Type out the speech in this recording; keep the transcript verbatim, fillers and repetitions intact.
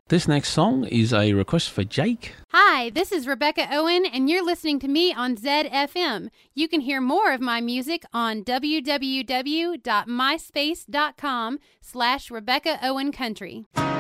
This next song is a request for Jake. Hi, this is Rebecca Owen, and you're listening to me on Z F M. You can hear more of my music on www.myspace.com slash Rebecca Owen Country.